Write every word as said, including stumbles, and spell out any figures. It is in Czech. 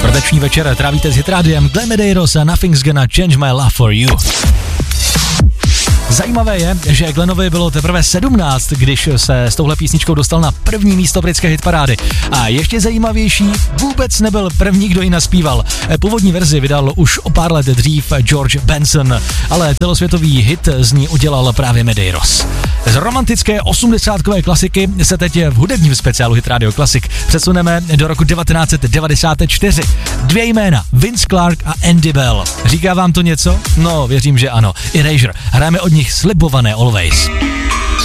Čtvrteční večer trávíte s Hitrádiem Glenn Medeiros a Nothing's Gonna Change My Love For You. Zajímavé je, že Glennovi bylo teprve sedmnáct, když se s touhle písničkou dostal na první místo britské hitparády. A ještě zajímavější, vůbec nebyl první, kdo ji naspíval. Původní verzi vydal už o pár let dřív George Benson, ale celosvětový hit z ní udělal právě Medeiros. Z romantické osmdesátkové klasiky se teď v hudebním speciálu Hit Radio Classic přesuneme do roku devatenáct set devadesát čtyři. Dvě jména, Vince Clarke a Andy Bell. Říká vám to něco? No, věřím, že ano. Erasure. Hrajeme od nich slibované Always.